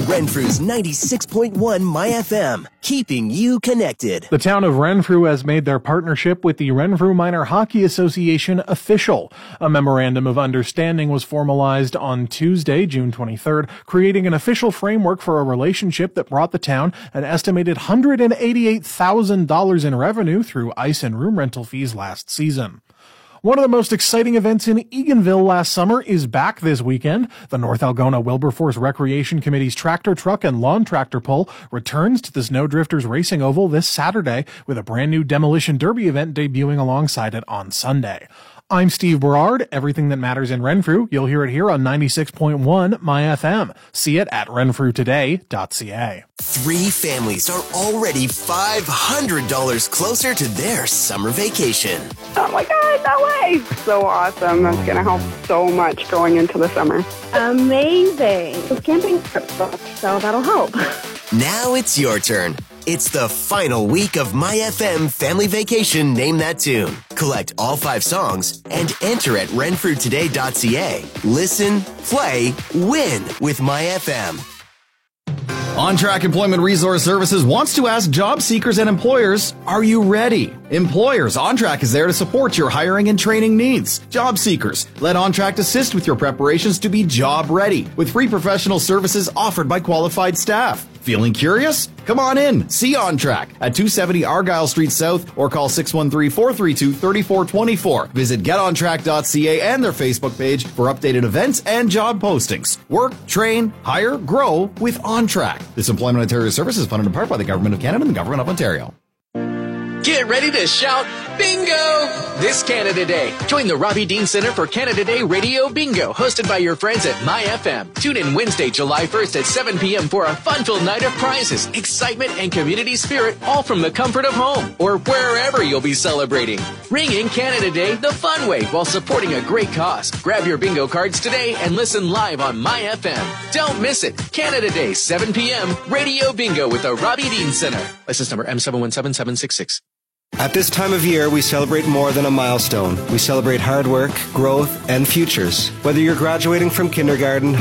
Renfrew's 96.1 My FM, keeping you connected. The town of Renfrew has made their partnership with the Renfrew Minor Hockey Association official. A memorandum of understanding was formalized on Tuesday, June 23rd, creating an official framework for a relationship that brought the town an estimated $188,000 in revenue through ice and room rental fees last season. One of the most exciting events in Eganville last summer is back this weekend. The North Algona Wilberforce Recreation Committee's tractor truck and lawn tractor pull returns to the Snowdrifters Racing Oval this Saturday with a brand new Demolition Derby event debuting alongside it on Sunday. I'm Steve Berard. Everything that matters in Renfrew, you'll hear it here on 96.1 My FM. See it at renfrewtoday.ca. 3 families are already $500 closer to their summer vacation. Oh my God, no way! So awesome. That's going to help so much going into the summer. Amazing. It's camping trip booked, so that'll help. Now it's your turn. It's the final week of My FM Family Vacation Name That Tune. Collect all 5 songs and enter at renfrewtoday.ca. Listen, play, win with My FM. OnTrack Employment Resource Services wants to ask job seekers and employers, are you ready? Employers, OnTrack is there to support your hiring and training needs. Job seekers, let OnTrack assist with your preparations to be job ready with free professional services offered by qualified staff. Feeling curious? Come on in. See OnTrack at 270 Argyle Street South or call 613-432-3424. Visit getontrack.ca and their Facebook page for updated events and job postings. Work, train, hire, grow with OnTrack. This Employment Ontario service is funded in part by the Government of Canada and the Government of Ontario. Get ready to shout bingo this Canada Day. Join the Robbie Dean Center for Canada Day Radio Bingo, hosted by your friends at My FM. Tune in Wednesday, July 1st at 7 p.m. for a fun-filled night of prizes, excitement, and community spirit, all from the comfort of home or wherever you'll be celebrating. Ring in Canada Day the fun way while supporting a great cause. Grab your bingo cards today and listen live on My FM. Don't miss it. Canada Day, 7 p.m. Radio Bingo with the Robbie Dean Center. License number M717766. At this time of year, we celebrate more than a milestone. We celebrate hard work, growth, and futures. Whether you're graduating from kindergarten,